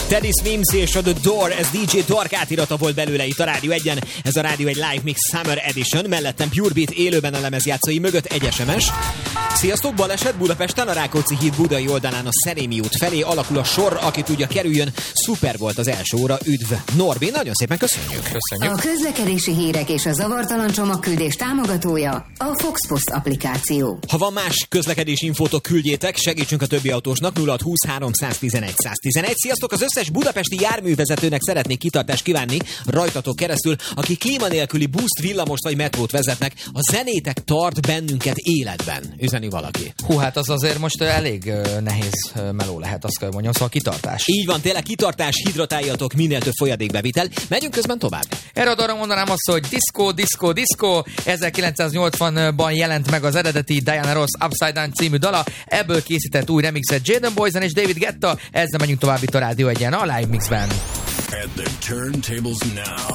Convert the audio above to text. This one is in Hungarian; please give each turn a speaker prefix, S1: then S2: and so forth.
S1: Teddy Swims és a The Door, ez DJ Dark átirata volt belőle itt a Rádió 1-en. Ez a Rádió 1 Live Mix Summer Edition, mellettem Pure Beat élőben a lemezjátszói mögött egy SMS. Sziasztok, baleset Budapesten, a Rákóczi híd budai oldalán a Szerémi út felé alakul a sor, aki tudja kerüljön. Szuper volt az első óra, üdv Norbi, nagyon szépen köszönjük.
S2: A közlekedési hírek és a zavartalan csomagküldés támogatója a Fox Post applikáció.
S1: Ha van más közlekedési infótok, küldjétek, segítsünk a többi autósnak. 0620 311 111. Sziasztok, az összes budapesti járművezetőnek szeretnék kitartást kívánni rajtatok keresztül, aki klíma nélküli buszt, villamost vagy metrót vezetnek. A zenétek tart bennünket életben, üzeni valaki.
S3: Hú, hát az azért most elég nehéz meló lehet, azt kell mondjam, szóval kitartás.
S1: Így van, tényleg kitartás, hidratáljatok, minél több folyadékbevitel. Megyünk közben tovább.
S3: Erre arra mondanám azt, hogy disco. 1980-ban jelent meg az eredeti Diana Ross Upside Down című dala, ebből készített új remixet Jaden Boysen és David Guetta, ezzel megyünk tovább itt a Rádió 1-en, a Live Mixben.
S4: At the turntables now,